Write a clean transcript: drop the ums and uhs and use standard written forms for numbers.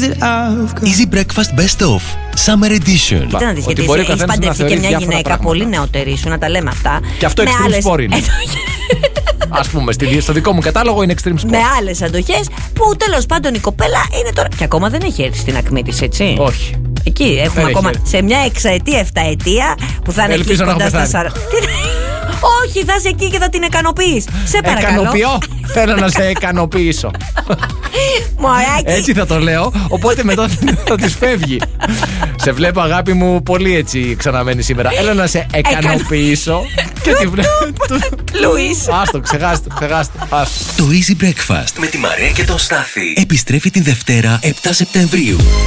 Easy Breakfast Best Of Summer Edition. Κοίτα να δεις, γιατί έχεις παντρευτεί και μια γυναίκα πολύ νεότερη σου, να τα λέμε αυτά. Και αυτό extreme sport είναι. Ας πούμε, στο δικό μου κατάλογο είναι extreme sport. Με άλλες αντοχές που τέλος πάντων η κοπέλα είναι τώρα. Και ακόμα δεν έχει έρθει στην ακμή της, έτσι. Όχι. Εκεί έχουμε ακόμα σε μια 6ετία-7ετία που θα είναι εκεί κοντά στα 40. Όχι, θα είσαι εκεί και θα την ικανοποιείς. Σε παρακαλώ. Ικανοποιώ. Θέλω να σε ικανοποιήσω. Μωράκι. Έτσι θα το λέω. Οπότε μετά θα της φεύγει. Σε βλέπω, αγάπη μου, πολύ έτσι ξαναμένει σήμερα. Έλα να σε ικανοποιήσω. Και τη βλέπω. Λουίς. Άστο, ξεχάστε. Το Easy Breakfast με τη Μαρία και τον Στάθη επιστρέφει την Δευτέρα 7 Σεπτεμβρίου.